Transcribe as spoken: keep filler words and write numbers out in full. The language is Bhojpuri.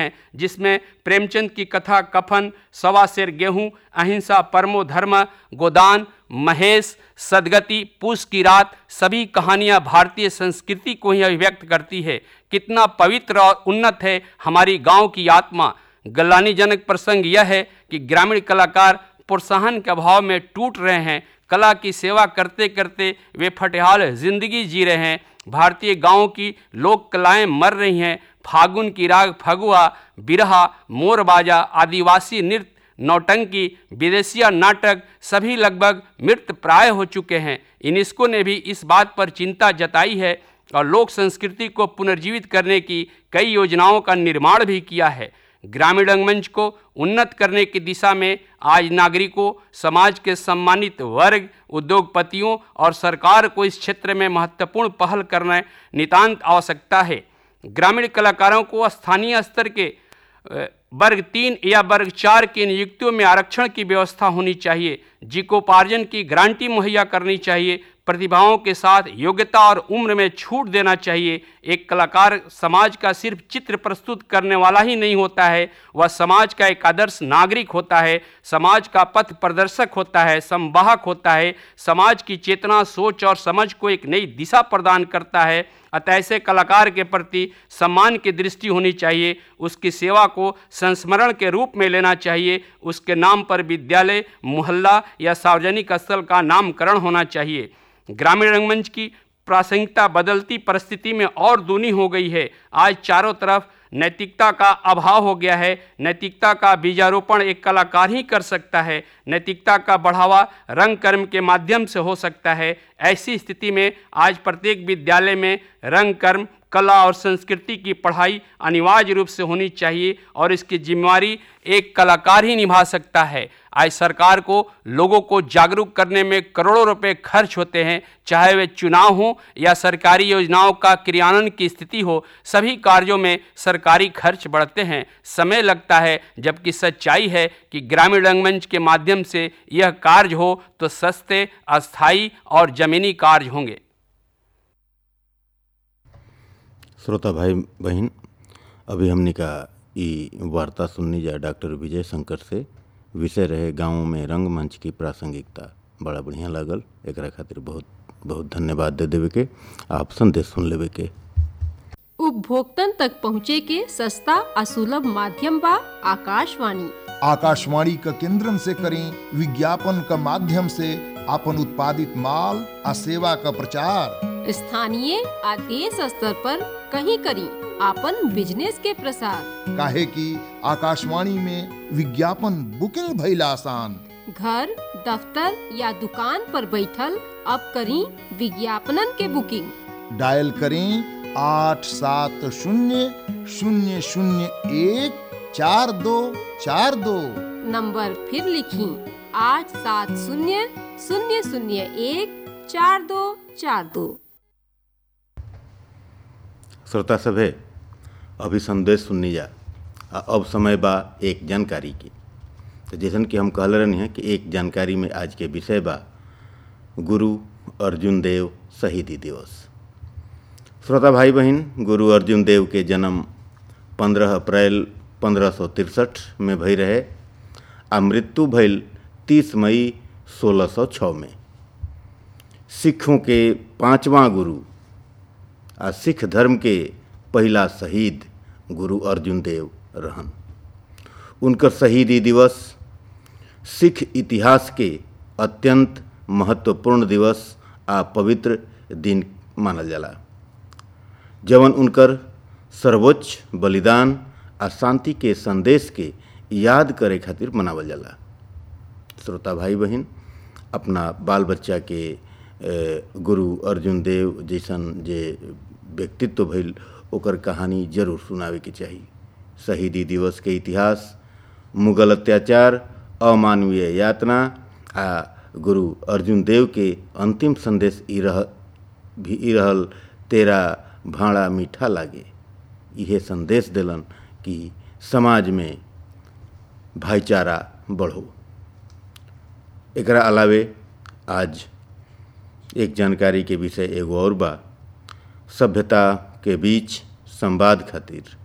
हैं, जिसमें प्रेमचंद की कथा कफन, सवा सेर गेहूँ, अहिंसा परमो धर्म, गोदान, महेश, सदगति, पूस की रात, सभी कहानियां भारतीय संस्कृति को ही अभिव्यक्त करती है। कितना पवित्र और उन्नत है हमारी गांव की आत्मा। गलानीजनक प्रसंग यह है कि ग्रामीण कलाकार प्रोत्साहन के अभाव में टूट रहे हैं। कला की सेवा करते करते वे फटेहाल जिंदगी जी रहे हैं। भारतीय गांवों की लोक कलाएं मर रही हैं। फागुन की राग फगुआ, बिरहा, मोरबाजा, आदिवासी नृत्य, नौटंकी, विदेशिया नाटक सभी लगभग मृत प्राय हो चुके हैं। यूनेस्को ने भी इस बात पर चिंता जताई है और लोक संस्कृति को पुनर्जीवित करने की कई योजनाओं का निर्माण भी किया है। ग्रामीण रंगमंच को उन्नत करने की दिशा में आज नागरिकों, समाज के सम्मानित वर्ग, उद्योगपतियों और सरकार को इस क्षेत्र में महत्वपूर्ण पहल करना नितांत आवश्यकता है। ग्रामीण कलाकारों को स्थानीय स्तर के वर्ग तीन या वर्ग चार की नियुक्तियों में आरक्षण की व्यवस्था होनी चाहिए। जीविकोपार्जन की गारंटी मुहैया करनी चाहिए। प्रतिभाओं के साथ योग्यता और उम्र में छूट देना चाहिए। एक कलाकार समाज का सिर्फ चित्र प्रस्तुत करने वाला ही नहीं होता है, वह समाज का एक आदर्श नागरिक होता है, समाज का पथ प्रदर्शक होता है, संवाहक होता है, समाज की चेतना, सोच और समझ को एक नई दिशा प्रदान करता है। अतः ऐसे कलाकार के प्रति सम्मान की दृष्टि होनी चाहिए। उसकी सेवा को संस्मरण के रूप में लेना चाहिए। उसके नाम पर विद्यालय, मोहल्ला या सार्वजनिक स्थल का नामकरण होना चाहिए। ग्रामीण रंगमंच की प्रासंगिकता बदलती परिस्थिति में और दूनी हो गई है। आज चारों तरफ नैतिकता का अभाव हो गया है। नैतिकता का बीजारोपण एक कलाकार ही कर सकता है। नैतिकता का बढ़ावा रंग कर्म के माध्यम से हो सकता है। ऐसी स्थिति में आज प्रत्येक विद्यालय में रंग कर्म, कला और संस्कृति की पढ़ाई अनिवार्य रूप से होनी चाहिए और इसकी जिम्मेवारी एक कलाकार ही निभा सकता है। आज सरकार को लोगों को जागरूक करने में करोड़ों रुपए खर्च होते हैं, चाहे वे चुनाव हो या सरकारी योजनाओं का क्रियान्वयन की स्थिति हो। सभी कार्यों में सरकारी खर्च बढ़ते हैं, समय लगता है, जबकि सच्चाई है कि ग्रामीण रंगमंच के माध्यम से यह कार्य हो तो सस्ते, अस्थायी और जमीनी कार्य होंगे। श्रोता भाई बहन, अभी हमने का ई वार्ता सुननी जा डॉक्टर विजय शंकर से। विषय रहे गाँवों में रंगमंच की प्रासंगिकता। बड़ा बढ़िया लागल। एकरा खातिर बहुत बहुत धन्यवाद दे देवे के। आप संदेश सुन लेवे के। उपभोक्तन तक पहुँचे के सस्ता असुलभ माध्यम बा आकाशवाणी। आकाशवाणी का केंद्रन से करें विज्ञापन का माध्यम से अपन उत्पादित माल आ सेवा का प्रचार। स्थानीय आ देश स्तर पर कहीं करी आपन बिजनेस के प्रसार। काहे कि आकाशवाणी में विज्ञापन बुकिंग भइल आसान। घर, दफ्तर या दुकान पर बैठल अब करी विज्ञापनन के बुकिंग। डायल करें आठ सात शून्य शून्य शून्य एक चार दो चार दो। नंबर फिर लिखी आठ सात शून्य शून्य शून्य एक चार दो चार दो। श्रोता सभे, अभी संदेश सुननी जा। अब समय बा एक जानकारी की। तो जैसन कि हम कहले रहनी है कि एक जानकारी में आज के विषय बा गुरु अर्जुन देव शहीदी दिवस। श्रोता भाई बहन, गुरु अर्जुन देव के जन्म पंद्रह अप्रैल पंद्रह सौ तिरसठ में भई रहे आ मृत्यु भइल तीस मई सोलह सौ छः में। सिखों के पांचवा गुरु आ सिख धर्म के पहला शहीद गुरु अर्जुन देव रहन। उनकर शहीदी दिवस सिख इतिहास के अत्यंत महत्वपूर्ण दिवस आ पवित्र दिन मानल जाला, जवन उनकर सर्वोच्च बलिदान आ शांति के संदेश के याद करे खातिर मनावल जाला। श्रोता भाई बहन, अपना बाल बच्चा के गुरु अर्जुन देव जैसन जे व्यक्तित्व भइल ओकर कहानी जरूर सुनावे के चाही। शहीदी दिवस के इतिहास, मुगल अत्याचार, अमानवीय यातना आ गुरु अर्जुन देव के अंतिम संदेश ई रह भी ई रहल तेरा भाड़ा मीठा लागे। इहे संदेश दिलन कि समाज में भाईचारा बढ़ो। एकरा अलावे आज एक जानकारी के विषय एगो और बा। सभ्यता के बीच संवाद खातिर